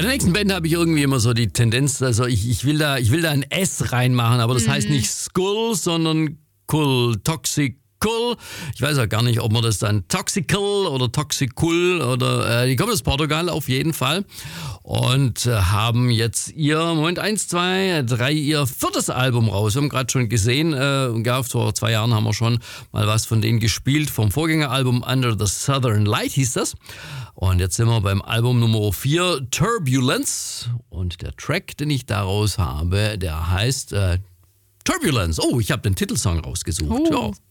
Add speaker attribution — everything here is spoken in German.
Speaker 1: Bei der nächsten Band habe ich irgendwie immer so die Tendenz, also ich will da ein S reinmachen, aber das heißt nicht Skull, sondern Kull, Toxic. Cool. Ich weiß auch gar nicht, ob man das dann Toxical oder Toxicul oder die kommen aus Portugal auf jeden Fall und haben jetzt ihr, Moment, 1, 2, 3, ihr 4. Album raus. Wir haben gerade schon gesehen, vor 2 Jahren haben wir schon mal was von denen gespielt, vom Vorgängeralbum Under the Southern Light hieß das. Und jetzt sind wir beim Album Nummer 4, Turbulence, und der Track, den ich daraus habe, der heißt Turbulence. Oh, ich habe den Titelsong rausgesucht. Ja.